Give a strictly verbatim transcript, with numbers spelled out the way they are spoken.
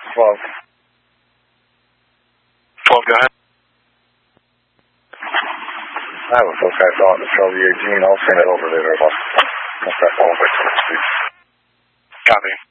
twelve. twelve, go ahead. I have a forecast out to Charlie eighteen. I'll send it over later. I'll, I'll start all the way to the street. Copy.